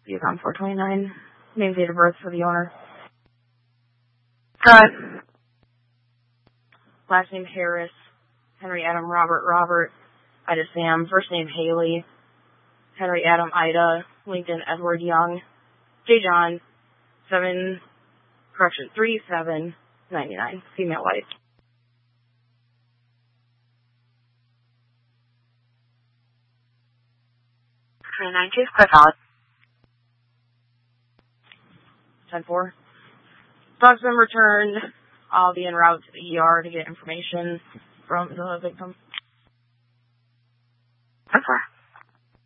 Yukon 429. Name, date of birth for the owner. Got it. Last name Harris. Henry Adam Robert. Ida Sam. First name Haley. Henry Adam Ida. Lincoln Edward Young. J. John. 3799. Female white. 392, quite valid. 10-4. Dog's been returned. I'll be en route to the ER to get information from the victim. 10-4.